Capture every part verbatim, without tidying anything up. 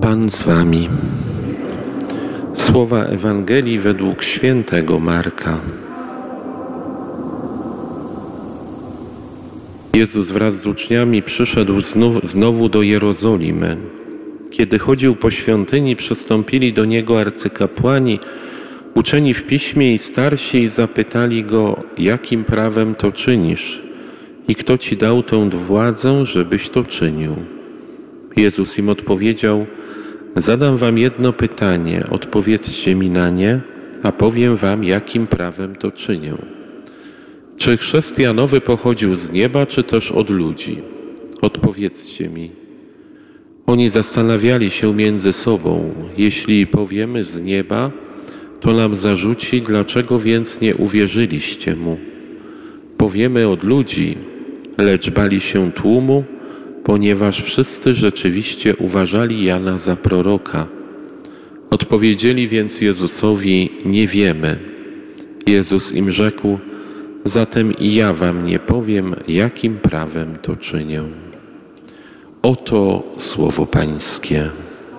Pan z wami. Słowa Ewangelii według świętego Marka. Jezus wraz z uczniami przyszedł znów, znowu do Jerozolimy. Kiedy chodził po świątyni, przystąpili do Niego arcykapłani, uczeni w piśmie i starsi i zapytali Go, jakim prawem to czynisz i kto Ci dał tę władzę, żebyś to czynił. Jezus im odpowiedział, zadam wam jedno pytanie, odpowiedzcie mi na nie, a powiem wam, jakim prawem to czynię. Czy chrzest Janowy pochodził z nieba, czy też od ludzi? Odpowiedzcie mi. Oni zastanawiali się między sobą, jeśli powiemy z nieba, to nam zarzuci, dlaczego więc nie uwierzyliście mu. Powiemy od ludzi, lecz bali się tłumu, ponieważ wszyscy rzeczywiście uważali Jana za proroka. Odpowiedzieli więc Jezusowi, nie wiemy. Jezus im rzekł, zatem i ja wam nie powiem, jakim prawem to czynię. Oto słowo Pańskie.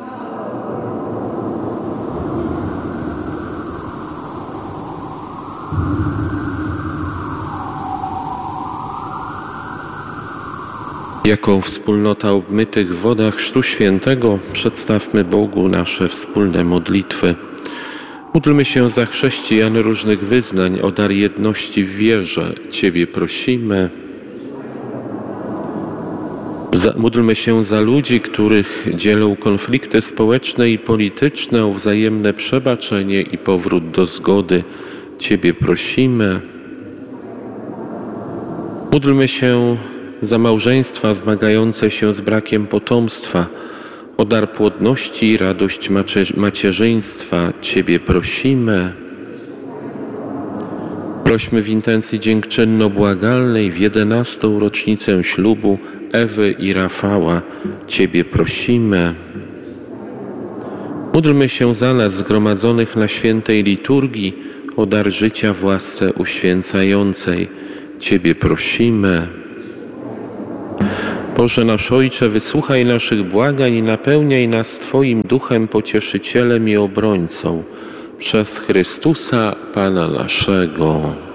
Jako wspólnota obmytych w wodach Chrztu Świętego przedstawmy Bogu nasze wspólne modlitwy. Módlmy się za chrześcijan różnych wyznań o dar jedności w wierze. Ciebie prosimy. Za, módlmy się za ludzi, których dzielą konflikty społeczne i polityczne, o wzajemne przebaczenie i powrót do zgody. Ciebie prosimy. Módlmy się za małżeństwa zmagające się z brakiem potomstwa, o dar płodności i radość macierzyństwa. Ciebie prosimy. Prośmy w intencji dziękczynno-błagalnej w jedenastą rocznicę ślubu Ewy i Rafała. Ciebie prosimy. Módlmy się za nas zgromadzonych na świętej liturgii, o dar życia w łasce uświęcającej. Ciebie prosimy. Boże nasz Ojcze, wysłuchaj naszych błagań i napełniaj nas Twoim Duchem Pocieszycielem i Obrońcą. Przez Chrystusa Pana naszego.